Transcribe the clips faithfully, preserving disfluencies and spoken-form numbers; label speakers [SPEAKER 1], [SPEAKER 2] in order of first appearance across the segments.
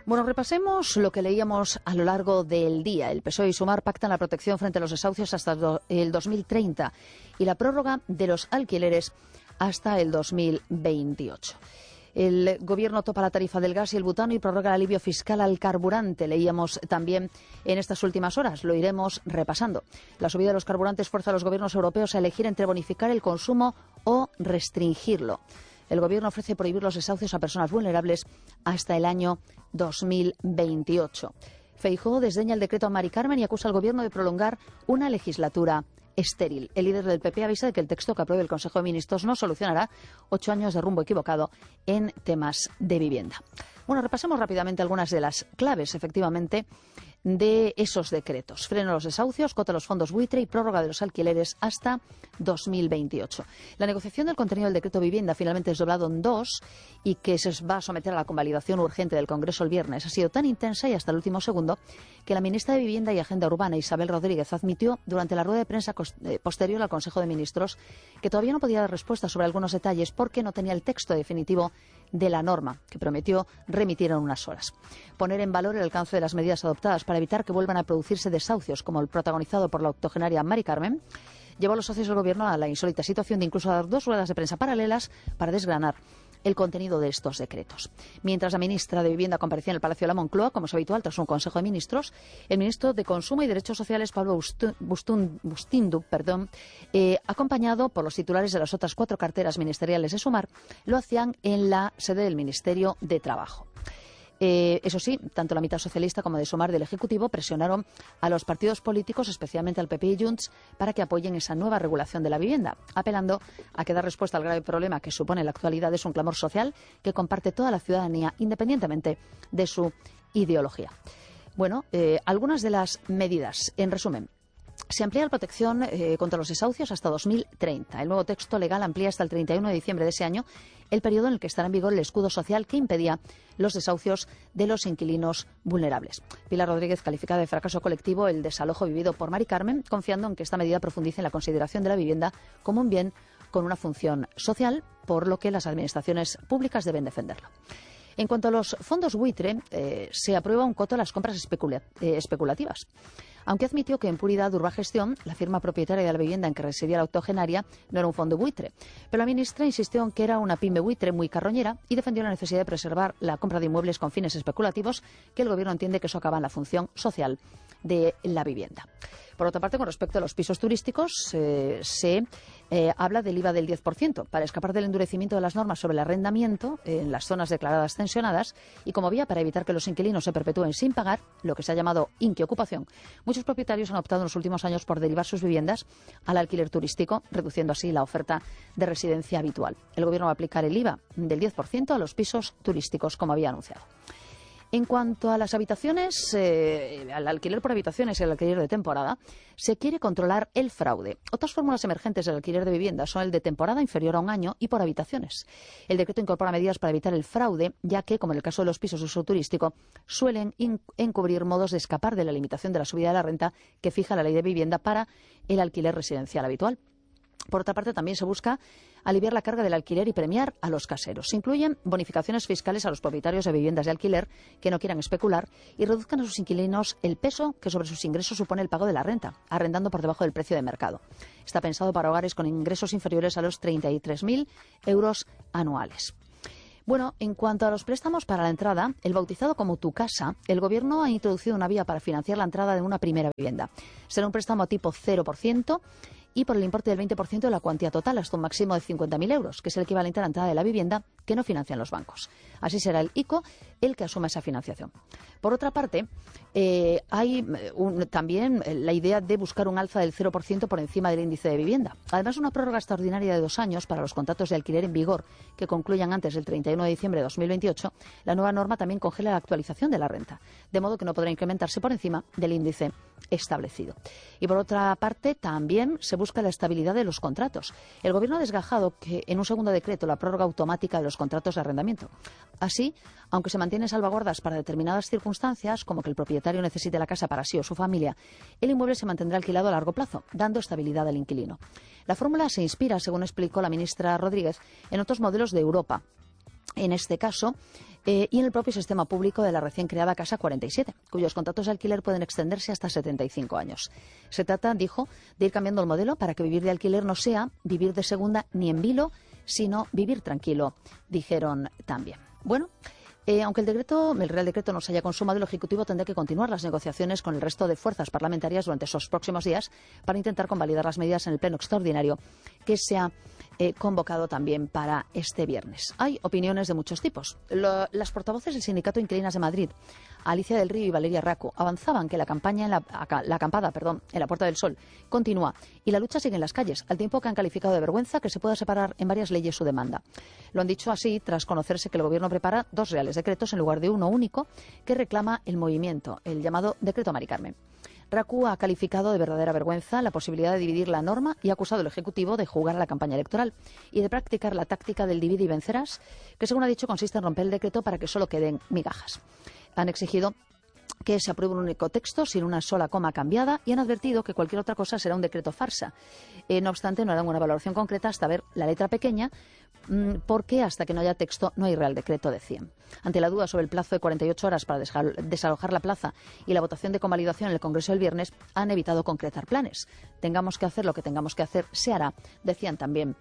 [SPEAKER 1] Bueno, repasemos lo que leíamos a lo largo del día. El P S O E y Sumar pactan la protección frente a los desahucios hasta el dos mil treinta y la prórroga de los alquileres hasta el dos mil veintiocho. El Gobierno topa la tarifa del gas y el butano y prorroga el alivio fiscal al carburante. Leíamos también en estas últimas horas. Lo iremos repasando. La subida de los carburantes fuerza a los gobiernos europeos a elegir entre bonificar el consumo o restringirlo. El Gobierno ofrece prohibir los desahucios a personas vulnerables hasta el año dos mil veintiocho. Feijóo desdeña el decreto a Mari Carmen y acusa al Gobierno de prolongar una legislatura estéril. El líder del P P avisa de que el texto que apruebe el Consejo de Ministros no solucionará ocho años de rumbo equivocado en temas de vivienda. Bueno, repasemos rápidamente algunas de las claves, efectivamente, de esos decretos. Freno a los desahucios, cota a los fondos buitre y prórroga de los alquileres hasta dos mil veintiocho. La negociación del contenido del decreto vivienda, finalmente desdoblado en dos y que se va a someter a la convalidación urgente del Congreso el viernes, ha sido tan intensa y hasta el último segundo que la ministra de Vivienda y Agenda Urbana, Isabel Rodríguez, admitió durante la rueda de prensa posterior al Consejo de Ministros que todavía no podía dar respuesta sobre algunos detalles porque no tenía el texto definitivo de la norma, que prometió remitir en unas horas. Poner en valor el alcance de las medidas adoptadas para evitar que vuelvan a producirse desahucios, como el protagonizado por la octogenaria Mari Carmen, llevó a los socios del Gobierno a la insólita situación de incluso dar dos ruedas de prensa paralelas para desgranar el contenido de estos decretos. Mientras la ministra de Vivienda comparecía en el Palacio de la Moncloa, como es habitual tras un Consejo de Ministros, el ministro de Consumo y Derechos Sociales, Pablo Bustindu, perdón, eh, acompañado por los titulares de las otras cuatro carteras ministeriales de Sumar, lo hacían en la sede del Ministerio de Trabajo. Eh, eso sí, tanto la mitad socialista como de Sumar del Ejecutivo presionaron a los partidos políticos, especialmente al P P y Junts, para que apoyen esa nueva regulación de la vivienda, apelando a que dar respuesta al grave problema que supone en la actualidad es un clamor social que comparte toda la ciudadanía, independientemente de su ideología. Bueno, eh, algunas de las medidas, en resumen. Se amplía la protección eh, contra los desahucios hasta dos mil treinta. El nuevo texto legal amplía hasta el treinta y uno de diciembre de ese año el periodo en el que estará en vigor el escudo social que impedía los desahucios de los inquilinos vulnerables. Pilar Rodríguez califica de fracaso colectivo el desalojo vivido por Mari Carmen, confiando en que esta medida profundice en la consideración de la vivienda como un bien con una función social, por lo que las administraciones públicas deben defenderlo. En cuanto a los fondos buitre, eh, se aprueba un coto a las compras especula eh, especulativas. Aunque admitió que en puridad Urbagestión, la firma propietaria de la vivienda en que residía la octogenaria, no era un fondo buitre. Pero la ministra insistió en que era una pyme buitre muy carroñera y defendió la necesidad de preservar la compra de inmuebles con fines especulativos, que el Gobierno entiende que socavan la función social de la vivienda. Por otra parte, con respecto a los pisos turísticos, eh, se eh, habla del I V A del diez por ciento para escapar del endurecimiento de las normas sobre el arrendamiento en las zonas declaradas tensionadas y como vía para evitar que los inquilinos se perpetúen sin pagar, lo que se ha llamado inquiocupación. Muchos propietarios han optado en los últimos años por derivar sus viviendas al alquiler turístico, reduciendo así la oferta de residencia habitual. El Gobierno va a aplicar el I V A del diez por ciento a los pisos turísticos, como había anunciado. En cuanto a las habitaciones, eh, al alquiler por habitaciones y el alquiler de temporada, se quiere controlar el fraude. Otras fórmulas emergentes del alquiler de vivienda son el de temporada inferior a un año y por habitaciones. El decreto incorpora medidas para evitar el fraude, ya que, como en el caso de los pisos de uso turístico, suelen encubrir modos de escapar de la limitación de la subida de la renta que fija la ley de vivienda para el alquiler residencial habitual. Por otra parte, también se busca aliviar la carga del alquiler y premiar a los caseros. Se incluyen bonificaciones fiscales a los propietarios de viviendas de alquiler que no quieran especular y reduzcan a sus inquilinos el peso que sobre sus ingresos supone el pago de la renta, arrendando por debajo del precio de mercado. Está pensado para hogares con ingresos inferiores a los treinta y tres mil euros anuales. Bueno, en cuanto a los préstamos para la entrada, el bautizado como Tu Casa, el Gobierno ha introducido una vía para financiar la entrada de una primera vivienda. Será un préstamo tipo cero por ciento y por el importe del veinte por ciento de la cuantía total hasta un máximo de cincuenta mil euros, que es el equivalente a la entrada de la vivienda que no financian los bancos. Así será el I C O el que asuma esa financiación. Por otra parte, eh, hay un, también la idea de buscar un alza del cero por ciento por encima del índice de vivienda. Además, una prórroga extraordinaria de dos años para los contratos de alquiler en vigor que concluyan antes del treinta y uno de diciembre de dos mil veintiocho. La nueva norma también congela la actualización de la renta, de modo que no podrá incrementarse por encima del índice establecido. Y por otra parte, también se busca la estabilidad de los contratos. El Gobierno ha desgajado que en un segundo decreto la prórroga automática de los contratos de arrendamiento. Así, aunque se mantienen salvaguardas para determinadas circunstancias, como que el propietario necesite la casa para sí o su familia, el inmueble se mantendrá alquilado a largo plazo, dando estabilidad al inquilino. La fórmula se inspira, según explicó la ministra Rodríguez, en otros modelos de Europa. En este caso, Eh, y en el propio sistema público de la recién creada Casa cuarenta y siete, cuyos contratos de alquiler pueden extenderse hasta setenta y cinco años. Se trata, dijo, de ir cambiando el modelo para que vivir de alquiler no sea vivir de segunda ni en vilo, sino vivir tranquilo, dijeron también. Bueno, Eh, aunque el decreto, el Real Decreto no se haya consumado, el Ejecutivo tendrá que continuar las negociaciones con el resto de fuerzas parlamentarias durante esos próximos días para intentar convalidar las medidas en el pleno extraordinario que se ha eh, convocado también para este viernes. Hay opiniones de muchos tipos. Lo, las portavoces del Sindicato Inquilinas de Madrid, Alicia del Río y Valeria Raco, avanzaban que la campaña en la, la acampada, perdón, en la Puerta del Sol continúa y la lucha sigue en las calles, al tiempo que han calificado de vergüenza que se pueda separar en varias leyes su demanda. Lo han dicho así tras conocerse que el Gobierno prepara dos reales decretos en lugar de uno único que reclama el movimiento, el llamado Decreto Mari Carmen. Raku ha calificado de verdadera vergüenza la posibilidad de dividir la norma y ha acusado al Ejecutivo de jugar a la campaña electoral y de practicar la táctica del divide y vencerás, que según ha dicho consiste en romper el decreto para que solo queden migajas. Han exigido que se apruebe un único texto sin una sola coma cambiada y han advertido que cualquier otra cosa será un decreto farsa. Eh, no obstante, no harán una valoración concreta hasta ver la letra pequeña, mmm, porque hasta que no haya texto no hay real decreto, decían. Ante la duda sobre el plazo de cuarenta y ocho horas para desalojar la plaza y la votación de convalidación en el Congreso el viernes, han evitado concretar planes. Tengamos que hacer lo que tengamos que hacer, se hará, decían también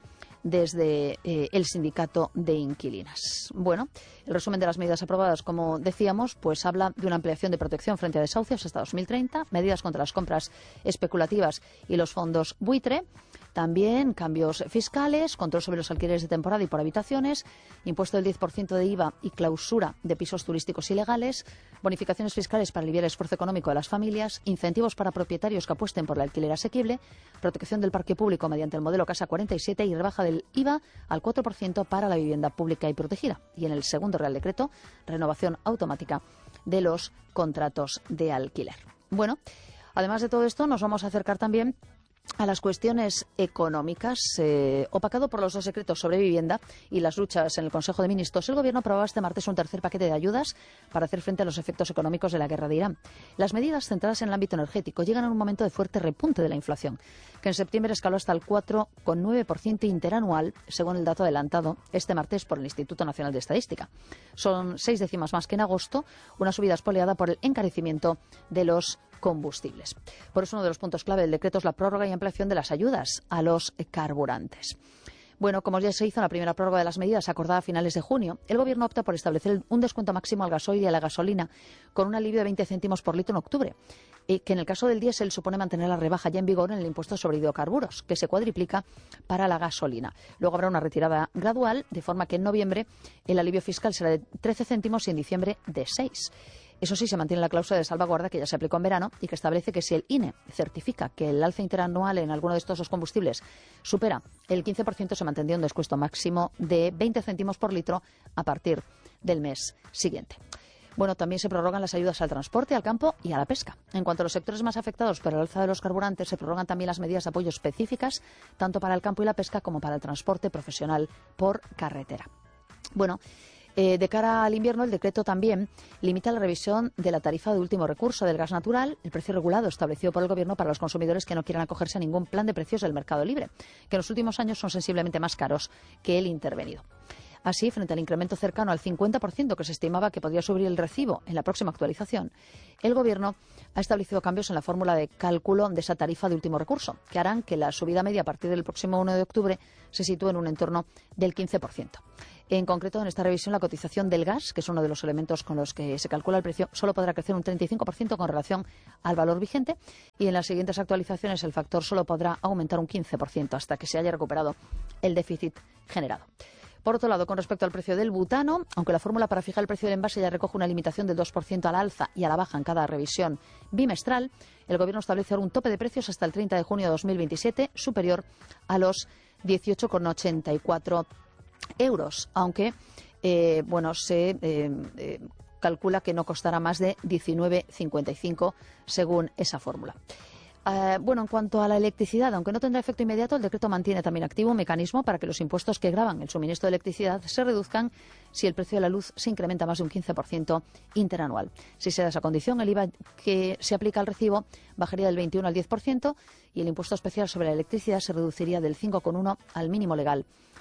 [SPEAKER 1] desde eh, el sindicato de inquilinas. Bueno, el resumen de las medidas aprobadas, como decíamos, pues habla de una ampliación de protección frente a desahucios hasta dos mil treinta, medidas contra las compras especulativas y los fondos buitre, también cambios fiscales, control sobre los alquileres de temporada y por habitaciones, impuesto del diez por ciento de I V A y clausura de pisos turísticos ilegales, bonificaciones fiscales para aliviar el esfuerzo económico de las familias, incentivos para propietarios que apuesten por el alquiler asequible, protección del parque público mediante el modelo Casa cuarenta y siete y rebaja del I V A al cuatro por ciento para la vivienda pública y protegida. Y en el segundo Real Decreto, renovación automática de los contratos de alquiler. Bueno, además de todo esto, nos vamos a acercar también a las cuestiones económicas. Eh, opacado por los dos decretos sobre vivienda y las luchas en el Consejo de Ministros, el Gobierno aprobaba este martes un tercer paquete de ayudas para hacer frente a los efectos económicos de la guerra de Irán. Las medidas centradas en el ámbito energético llegan en un momento de fuerte repunte de la inflación, que en septiembre escaló hasta el cuatro coma nueve por ciento interanual, según el dato adelantado este martes por el Instituto Nacional de Estadística. Son seis décimas más que en agosto, una subida espoleada por el encarecimiento de los combustibles. Por eso uno de los puntos clave del decreto es la prórroga y ampliación de las ayudas a los carburantes. Bueno, como ya se hizo en la primera prórroga de las medidas acordada a finales de junio, el Gobierno opta por establecer un descuento máximo al gasoil y a la gasolina con un alivio de veinte céntimos por litro en octubre, y que en el caso del diésel supone mantener la rebaja ya en vigor en el impuesto sobre hidrocarburos, que se cuadriplica para la gasolina. Luego habrá una retirada gradual, de forma que en noviembre el alivio fiscal será de trece céntimos y en diciembre de seis. Eso sí, se mantiene la cláusula de salvaguarda que ya se aplicó en verano y que establece que si el I N E certifica que el alza interanual en alguno de estos dos combustibles supera el quince por ciento, se mantendría un descuento máximo de veinte céntimos por litro a partir del mes siguiente. Bueno, también se prorrogan las ayudas al transporte, al campo y a la pesca. En cuanto a los sectores más afectados por el alza de los carburantes, se prorrogan también las medidas de apoyo específicas, tanto para el campo y la pesca como para el transporte profesional por carretera. Bueno, Eh, de cara al invierno, el decreto también limita la revisión de la tarifa de último recurso del gas natural, el precio regulado establecido por el Gobierno para los consumidores que no quieran acogerse a ningún plan de precios del mercado libre, que en los últimos años son sensiblemente más caros que el intervenido. Así, frente al incremento cercano al cincuenta por ciento que se estimaba que podría subir el recibo en la próxima actualización, el Gobierno ha establecido cambios en la fórmula de cálculo de esa tarifa de último recurso, que harán que la subida media a partir del próximo uno de octubre se sitúe en un entorno del quince por ciento. En concreto, en esta revisión, la cotización del gas, que es uno de los elementos con los que se calcula el precio, solo podrá crecer un treinta y cinco por ciento con relación al valor vigente, y en las siguientes actualizaciones el factor solo podrá aumentar un quince por ciento hasta que se haya recuperado el déficit generado. Por otro lado, con respecto al precio del butano, aunque la fórmula para fijar el precio del envase ya recoge una limitación del dos por ciento a la alza y a la baja en cada revisión bimestral, el Gobierno establece ahora un tope de precios hasta el treinta de junio de dos mil veintisiete superior a los dieciocho coma ochenta y cuatro euros, aunque eh, bueno, se eh, eh, calcula que no costará más de diecinueve coma cincuenta y cinco según esa fórmula. Uh, bueno, en cuanto a la electricidad, aunque no tendrá efecto inmediato, el decreto mantiene también activo un mecanismo para que los impuestos que gravan el suministro de electricidad se reduzcan si el precio de la luz se incrementa más de un quince por ciento interanual. Si se da esa condición, el I V A que se aplica al recibo bajaría del veintiuno al diez por ciento y el impuesto especial sobre la electricidad se reduciría del cinco coma uno al mínimo legal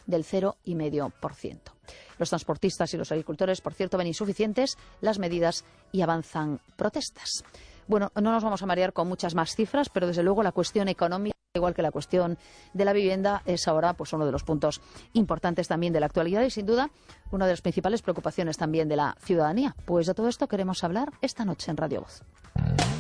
[SPEAKER 1] del cero coma cinco por ciento. Los transportistas y los agricultores, por cierto, ven insuficientes las medidas y avanzan protestas. Bueno, no nos vamos a marear con muchas más cifras, pero desde luego la cuestión económica, igual que la cuestión de la vivienda, es ahora pues uno de los puntos importantes también de la actualidad y sin duda una de las principales preocupaciones también de la ciudadanía. Pues de todo esto queremos hablar esta noche en Radio Voz.